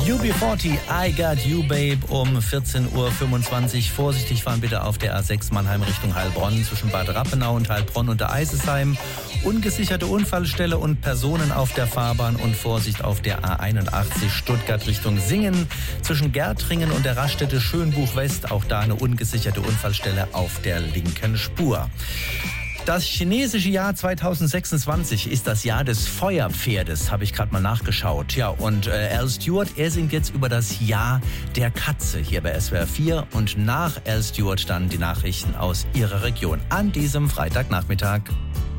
UB40, I Got You Babe um 14.25 Uhr. Vorsichtig fahren bitte auf der A6 Mannheim Richtung Heilbronn zwischen Bad Rappenau und Heilbronn und der Eisesheim. Ungesicherte Unfallstelle und Personen auf der Fahrbahn und Vorsicht auf der A81 Stuttgart Richtung Singen zwischen Gärtringen und der Raststätte Schönbuch West. Auch da eine ungesicherte Unfallstelle auf der linken Spur. Das chinesische Jahr 2026 ist das Jahr des Feuerpferdes, habe ich gerade mal nachgeschaut. Ja, und Al Stewart, er singt jetzt über das Jahr der Katze hier bei SWR 4 und nach Al Stewart dann die Nachrichten aus ihrer Region an diesem Freitagnachmittag.